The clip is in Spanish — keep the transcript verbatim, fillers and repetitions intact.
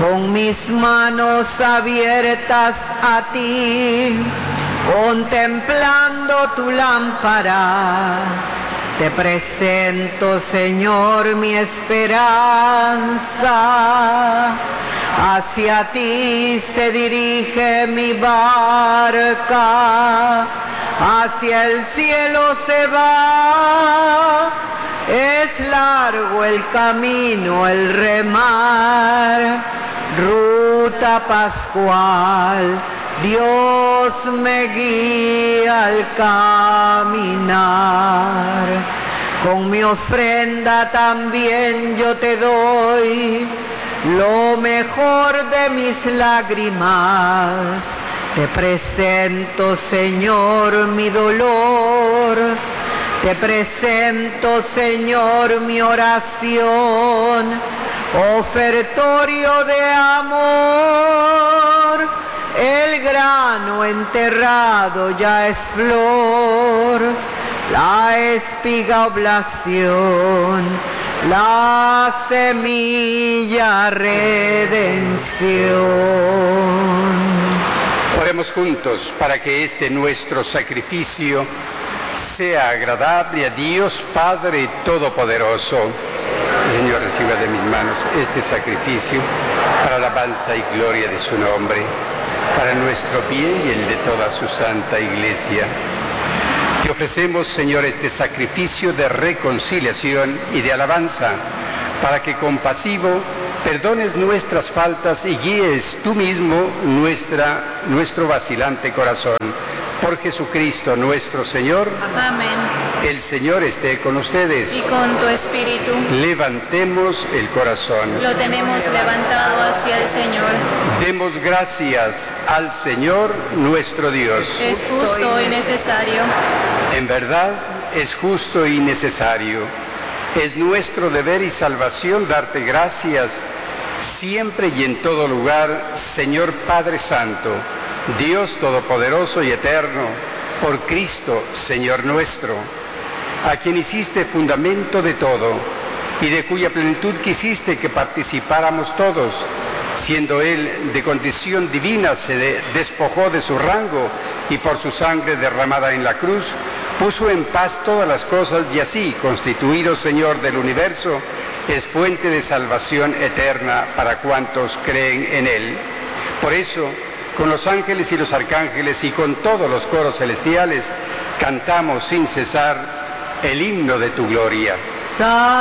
Con mis manos abiertas a ti, contemplando tu lámpara, te presento, Señor, mi esperanza. Hacia ti se dirige mi barca, hacia el cielo se va. Es largo el camino, el remar, ruta pascual, Dios me guía al caminar. Con mi ofrenda también yo te doy lo mejor de mis lágrimas. Te presento, Señor, mi dolor. Te presento, Señor, mi oración, ofertorio de amor. El grano enterrado ya es flor, la espiga oblación, la semilla redención. Oremos juntos para que este nuestro sacrificio sea agradable a Dios Padre Todopoderoso. Señor, reciba de mis manos este sacrificio para alabanza y gloria de su nombre, para nuestro bien y el de toda su santa Iglesia. Te ofrecemos, Señor, este sacrificio de reconciliación y de alabanza, para que compasivo perdones nuestras faltas y guíes tú mismo nuestra, nuestro vacilante corazón. Por Jesucristo nuestro Señor. Amén. El Señor esté con ustedes. Y con tu espíritu. Levantemos el corazón. Lo tenemos levantado hacia el Señor. Demos gracias al Señor nuestro Dios. Es justo y necesario. En verdad es justo y necesario. Es nuestro deber y salvación darte gracias siempre y en todo lugar, Señor Padre Santo, Dios Todopoderoso y Eterno, por Cristo, Señor nuestro, a quien hiciste fundamento de todo, y de cuya plenitud quisiste que participáramos todos, siendo Él de condición divina, se de, despojó de su rango, y por su sangre derramada en la cruz, puso en paz todas las cosas, y así, constituido Señor del universo, es fuente de salvación eterna para cuantos creen en Él. Por eso, con los ángeles y los arcángeles y con todos los coros celestiales, cantamos sin cesar el himno de tu gloria.